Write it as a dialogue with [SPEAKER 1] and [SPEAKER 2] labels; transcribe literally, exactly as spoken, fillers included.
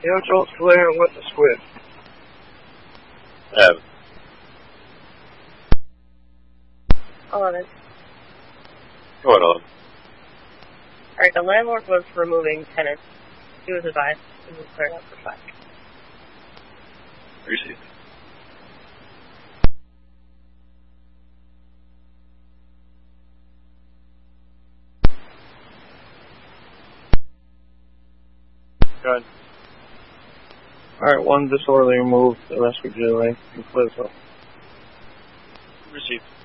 [SPEAKER 1] You have Jolt Slayer with the squid.
[SPEAKER 2] I have.
[SPEAKER 3] eleven.
[SPEAKER 2] Go ahead, eleven.
[SPEAKER 3] Alright, the landlord was removing tenants. He was advised to move cleared out for five.
[SPEAKER 2] Received. Go ahead.
[SPEAKER 1] Alright, one disorderly removed, the rest were G L A. And clear as well.
[SPEAKER 2] Received.